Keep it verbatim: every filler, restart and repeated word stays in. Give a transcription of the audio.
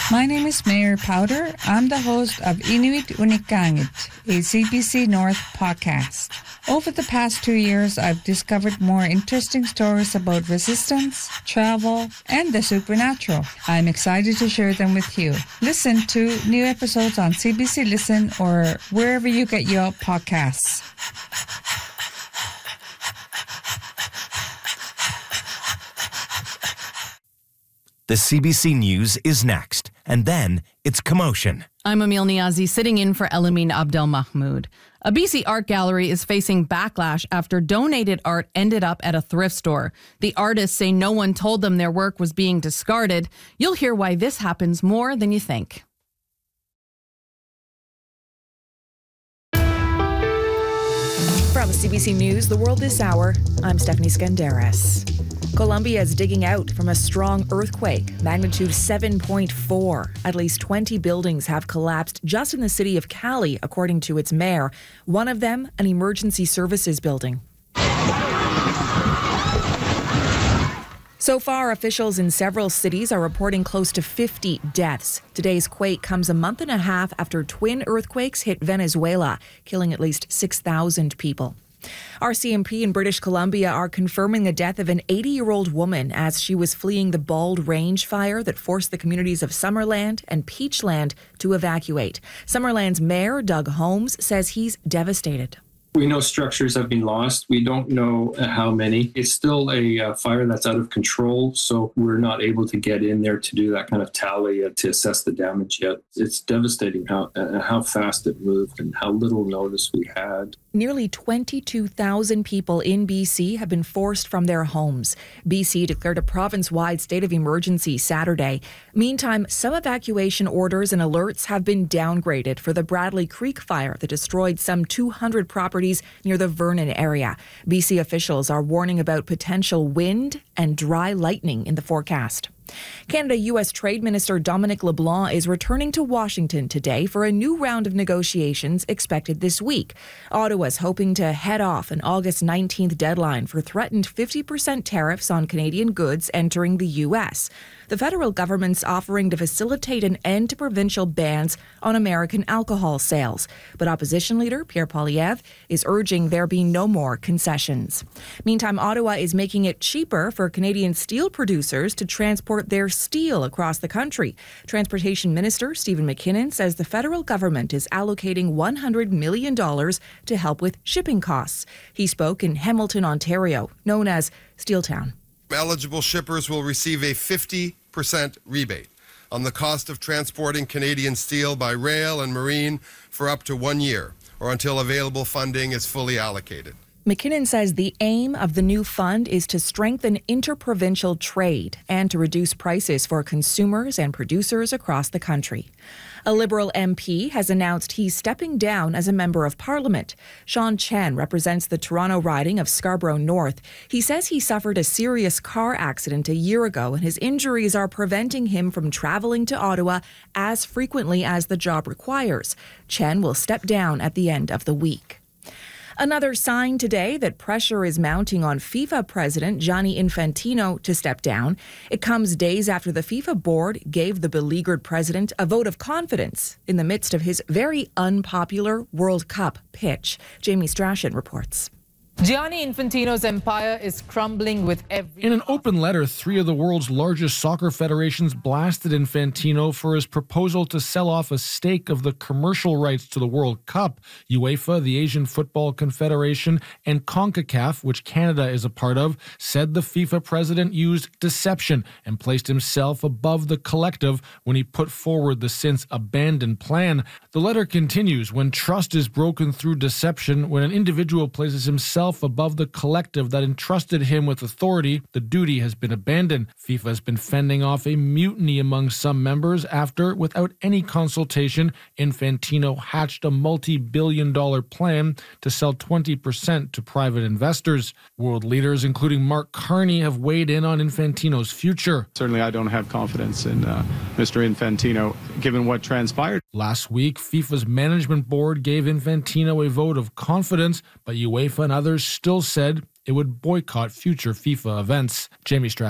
My name is Mayor Powder. I'm the host of Inuit Unikangit, a C B C North podcast. Over the past two years, I've discovered more interesting stories about resistance, travel, and the supernatural. I'm excited to share them with you. Listen to new episodes on C B C Listen or wherever you get your podcasts. The C B C News is next, and then it's Commotion. I'm Emil Niazi, sitting in for Elamine Abdel Mahmoud. A B C art gallery is facing backlash after donated art ended up at a thrift store. The artists say no one told them their work was being discarded. You'll hear why this happens more than you think. From C B C News, The World This Hour, I'm Stephanie Skandaris. Colombia is digging out from a strong earthquake, magnitude seven point four. At least twenty buildings have collapsed just in the city of Cali, according to its mayor. One of them, an emergency services building. So far, officials in several cities are reporting close to fifty deaths. Today's quake comes a month and a half after twin earthquakes hit Venezuela, killing at least six thousand people. R C M P in British Columbia are confirming the death of an eighty-year-old woman as she was fleeing the Bald Range fire that forced the communities of Summerland and Peachland to evacuate. Summerland's mayor, Doug Holmes, says he's devastated. We know structures have been lost. We don't know how many. It's still a uh, fire that's out of control, so we're not able to get in there to do that kind of tally uh, to assess the damage yet. It's devastating how uh, how fast it moved and how little notice we had. Nearly twenty-two thousand people in B C have been forced from their homes. B C declared a province-wide state of emergency Saturday. Meantime, some evacuation orders and alerts have been downgraded for the Bradley Creek fire that destroyed some two hundred properties near the Vernon area. B C officials are warning about potential wind and dry lightning in the forecast. Canada-U S Trade Minister Dominic LeBlanc is returning to Washington today for a new round of negotiations expected this week. Ottawa's hoping to head off an August nineteenth deadline for threatened fifty percent tariffs on Canadian goods entering the U S. The federal government's offering to facilitate an end to provincial bans on American alcohol sales. But opposition leader Pierre Poilievre is urging there be no more concessions. Meantime, Ottawa is making it cheaper for Canadian steel producers to transport their steel across the country. Transportation Minister Stephen McKinnon says the federal government is allocating one hundred million dollars to help with shipping costs. He spoke in Hamilton, Ontario, known as Steeltown. Eligible shippers will receive a fifty percent rebate on the cost of transporting Canadian steel by rail and marine for up to one year or until available funding is fully allocated. McKinnon says the aim of the new fund is to strengthen interprovincial trade and to reduce prices for consumers and producers across the country. A Liberal M P has announced he's stepping down as a member of Parliament. Sean Chen represents the Toronto riding of Scarborough North. He says he suffered a serious car accident a year ago and his injuries are preventing him from traveling to Ottawa as frequently as the job requires. Chen will step down at the end of the week. Another sign today that pressure is mounting on FIFA president Gianni Infantino to step down. It comes days after the FIFA board gave the beleaguered president a vote of confidence in the midst of his very unpopular World Cup pitch. Jamie Strachan reports. Gianni Infantino's empire is crumbling with every... In an open letter, three of the world's largest soccer federations blasted Infantino for his proposal to sell off a stake of the commercial rights to the World Cup. UEFA, the Asian Football Confederation, and CONCACAF, which Canada is a part of, said the FIFA president used deception and placed himself above the collective when he put forward the since abandoned plan. The letter continues, when trust is broken through deception, when an individual places himself above the collective that entrusted him with authority, the duty has been abandoned. FIFA has been fending off a mutiny among some members after, without any consultation, Infantino hatched a multi-billion dollar plan to sell twenty percent to private investors. World leaders, including Mark Carney, have weighed in on Infantino's future. Certainly, I don't have confidence in uh, Mister Infantino, given what transpired. Last week, FIFA's management board gave Infantino a vote of confidence, but UEFA and others still said it would boycott future FIFA events. Jamie Stratton.